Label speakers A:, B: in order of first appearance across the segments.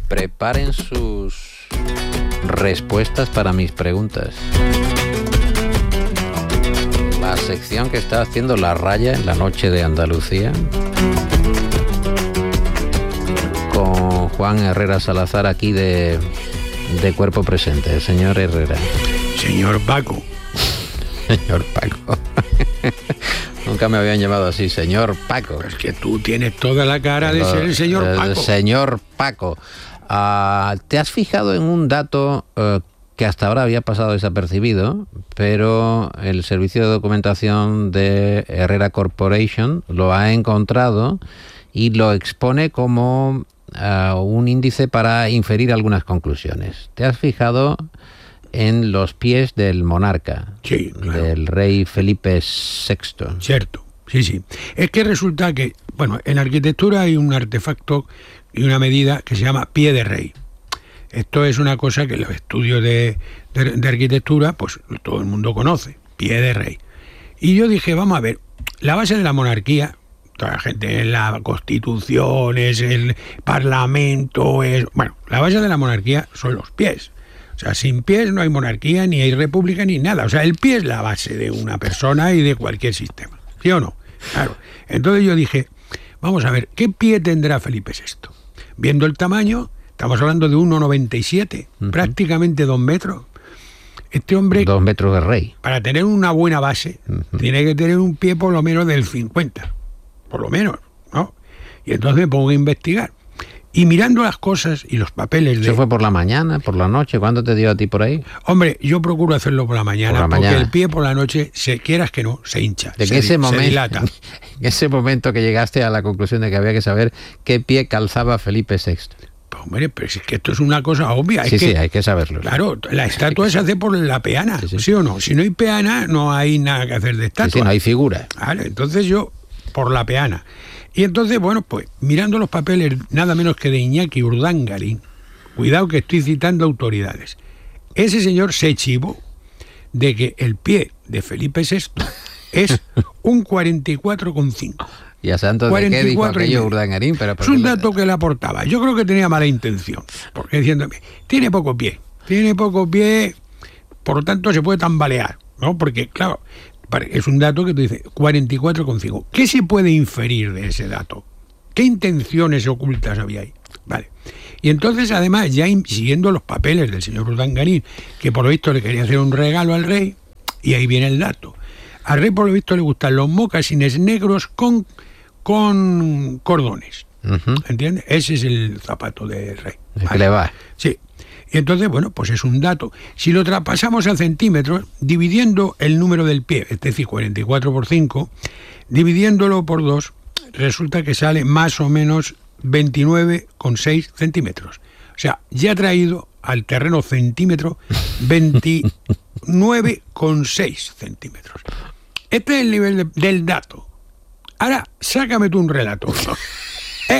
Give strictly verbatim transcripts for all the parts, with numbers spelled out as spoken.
A: Preparen sus respuestas para mis preguntas. La sección que está haciendo La Raya en la noche de Andalucía, con Juan Herrera Salazar aquí de, de cuerpo presente. El señor Herrera.
B: Señor Paco.
A: Señor Paco. Nunca me habían llamado así, señor Paco.
B: Es que tú tienes toda la cara de ser el señor Paco.
A: El señor Paco. Uh, ¿Te has fijado en un dato uh, que hasta ahora había pasado desapercibido, pero el servicio de documentación de Herrera Corporation lo ha encontrado y lo expone como uh, un índice para inferir algunas conclusiones? ¿Te has fijado en los pies del monarca?
B: Sí, claro.
A: Del rey Felipe sexto.
B: Cierto, sí, sí. Es que resulta que, bueno, en arquitectura hay un artefacto y una medida que se llama pie de rey. Esto es una cosa que en los estudios de, de, de arquitectura, pues todo el mundo conoce, pie de rey. Y yo dije, vamos a ver, la base de la monarquía, toda la gente, la constitución, es el parlamento, es... Bueno, la base de la monarquía son los pies. O sea, sin pies no hay monarquía, ni hay república, ni nada. O sea, el pie es la base de una persona y de cualquier sistema. ¿Sí o no? Claro. Entonces yo dije, vamos a ver, ¿qué pie tendrá Felipe sexto? Viendo el tamaño, estamos hablando de uno noventa y siete, uh-huh. prácticamente dos metros. Este hombre...
A: Dos metros de rey.
B: Para tener una buena base, uh-huh. tiene que tener un pie por lo menos del cincuenta. Por lo menos, ¿no? Y entonces me pongo a investigar. Y mirando las cosas y los papeles de...
A: ¿Eso fue por la mañana, por la noche? ¿Cuándo te dio a ti por ahí?
B: Hombre, yo procuro hacerlo por la mañana,
A: por la
B: porque
A: mañana.
B: El pie por la noche, se quieras que no, se hincha,
A: de
B: se,
A: que ese
B: se
A: momento,
B: dilata.
A: En ese momento que llegaste a la conclusión de que había que saber qué pie calzaba Felipe sexto.
B: Pues, hombre, pero es que esto es una cosa obvia.
A: Sí,
B: es que,
A: sí, hay que saberlo.
B: Claro, la estatua se hace por la peana, sí, sí. ¿sí o no? Si no hay peana, no hay nada que hacer de estatua.
A: Sí, sí, no hay figura.
B: Vale, entonces yo, por la peana. Y entonces, bueno, pues mirando los papeles nada menos que de Iñaki Urdangarín, cuidado que estoy citando autoridades, ese señor se chivó de que el pie de Felipe sexto es un cuarenta y cuatro coma cinco.
A: ¿Y a santos de qué dijo aquello Urdangarín? Pero
B: es un dato que le aportaba. Yo creo que tenía mala intención, porque diciéndome, tiene poco pie, tiene poco pie, por lo tanto se puede tambalear, ¿no? Porque, claro... Es un dato que tú dices, cuarenta y cuatro coma cinco. ¿Qué se puede inferir de ese dato? ¿Qué intenciones ocultas había ahí? Vale. Y entonces, además, ya siguiendo los papeles del señor Urdangarín, que por lo visto le quería hacer un regalo al rey, y ahí viene el dato. Al rey, por lo visto, le gustan los mocasines negros con, con cordones. Uh-huh. ¿Entiendes? Ese es el zapato del rey.
A: ¿El que le va?
B: Sí. Y entonces, bueno, pues es un dato. Si lo traspasamos a centímetros, dividiendo el número del pie, es decir, cuarenta y cuatro por cinco, dividiéndolo por dos, resulta que sale más o menos veintinueve coma seis centímetros. O sea, ya ha traído al terreno centímetro veintinueve coma seis centímetros. Este es el nivel de, del dato. Ahora, sácame tú un relato. ¿Eh?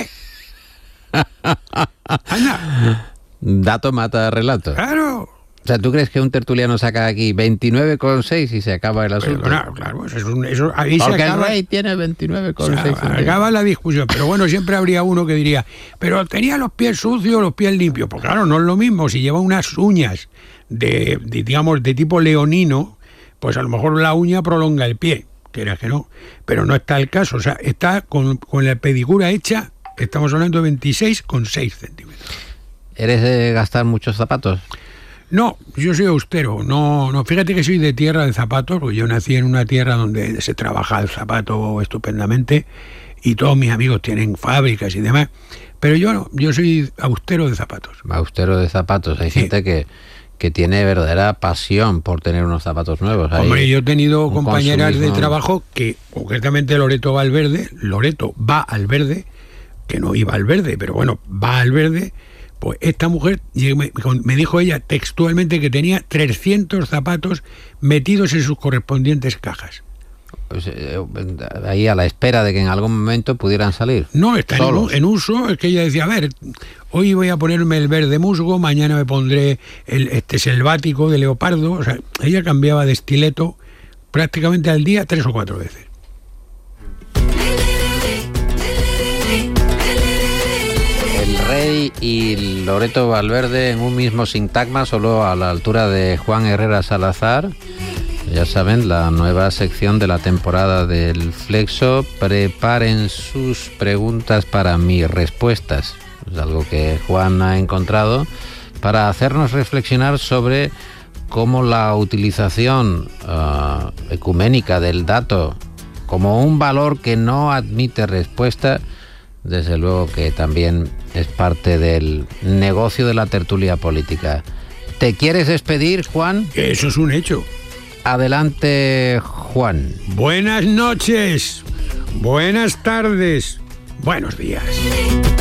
B: Anda.
A: Dato mata relato.
B: Claro.
A: O sea, ¿tú crees que un tertuliano saca aquí veintinueve coma seis y se acaba el asunto?
B: Pero, claro, claro, eso es un, eso, ahí
A: Porque
B: se acaba,
A: el rey tiene veintinueve coma seis.
B: O sea, acaba la discusión. Pero bueno, siempre habría uno que diría, pero tenía los pies sucios o los pies limpios. Pues claro, no es lo mismo. Si lleva unas uñas de, de, digamos, de tipo leonino, pues a lo mejor la uña prolonga el pie, quieras que no. Pero no está el caso. O sea, está con, con la pedicura hecha, estamos hablando de veintiséis coma seis centímetros.
A: ¿Eres de gastar muchos zapatos?
B: No, yo soy austero. No, no, fíjate que soy de tierra de zapatos, porque yo nací en una tierra donde se trabaja el zapato estupendamente y todos mis amigos tienen fábricas y demás. Pero yo no, yo soy austero de zapatos.
A: Austero de zapatos. Hay
B: sí.
A: gente que, que tiene verdadera pasión por tener unos zapatos nuevos. Hay
B: Hombre, yo he tenido compañeras consumismo. de trabajo que, concretamente Loreto Valverde, Loreto va al verde, que no iba al verde, pero bueno, va al verde. Pues esta mujer, me dijo ella textualmente que tenía trescientos zapatos metidos en sus correspondientes cajas.
A: Pues, eh, ahí a la espera de que en algún momento pudieran salir.
B: No, está en, en uso. Es que ella decía, a ver, hoy voy a ponerme el verde musgo, mañana me pondré el este selvático de leopardo. O sea, ella cambiaba de estileto prácticamente al día tres o cuatro veces.
A: El rey Rey y Loreto Valverde en un mismo sintagma, solo a la altura de Juan Herrera Salazar. Ya saben, la nueva sección de la temporada del Flexo. Preparen sus preguntas para mis respuestas. Es algo que Juan ha encontrado para hacernos reflexionar sobre cómo la utilización uh, ecuménica del dato como un valor que no admite respuesta, desde luego que también es parte del negocio de la tertulia política. ¿Te quieres despedir, Juan?
B: Eso es un hecho.
A: Adelante, Juan.
B: Buenas noches, buenas tardes, buenos días.